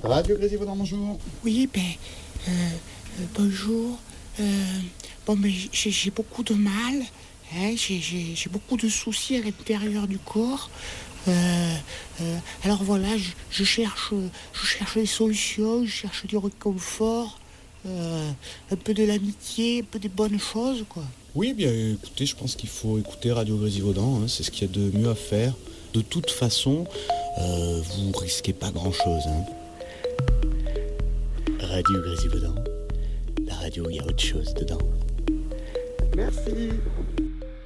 Radio Grésivaudan, bonjour. Oui, bonjour. J'ai beaucoup de mal. J'ai beaucoup de soucis à l'intérieur du corps. Alors voilà, je cherche des solutions, je cherche du réconfort, un peu de l'amitié, un peu des bonnes choses, quoi. Oui, bien écoutez, je pense qu'il faut écouter Radio Grésivaudan, hein, c'est ce qu'il y a de mieux à faire. De toute façon, vous risquez pas grand-chose. Hein. Radio Grésivaudan, la radio, il y a autre chose dedans. Merci.